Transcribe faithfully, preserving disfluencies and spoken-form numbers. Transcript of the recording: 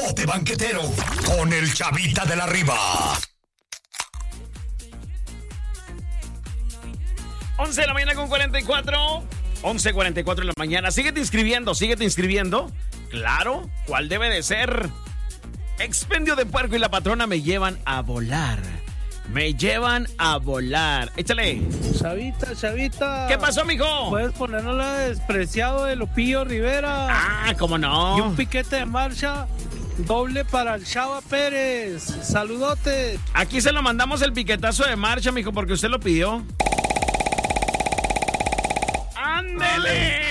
Despelote banquetero con el Chavita de la Riva. once de la mañana con cuarenta y cuatro. once cuarenta y cuatro de la mañana. Síguete inscribiendo, síguete inscribiendo. Claro, ¿cuál debe de ser? Expendio de puerco y la patrona me llevan a volar. Me llevan a volar. Échale. Chavita, Chavita. ¿Qué pasó, mijo? Puedes ponernos la despreciado de Lupillo Rivera. Ah, ¿cómo no? Y un piquete de marcha doble para el Chava Pérez. Saludote. Aquí se lo mandamos el piquetazo de marcha, mijo, porque usted lo pidió. ¡Ándele!